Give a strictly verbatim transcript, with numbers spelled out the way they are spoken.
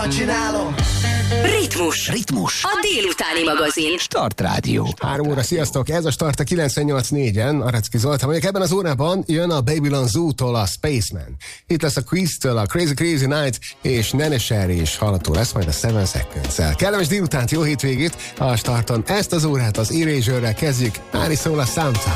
jobban csinálom. Ritmus. Ritmus. A délutáni magazin. Start Rádió. Három óra, sziasztok! Ez a Start a kilencvennyolc négyen. Aracki Zoltán vagyok. Ebben az órában jön a Babylon Zoo-tól a Spaceman. Itt lesz a Quiz-től a Crazy Crazy Night, és Nene Sherry is hallható lesz majd a Seven Seconds-el. Kellemes délutánt, jó hétvégét a Starton. Ezt az órát az Erasure-rel kezdjük. Már is szól a Soundtrack.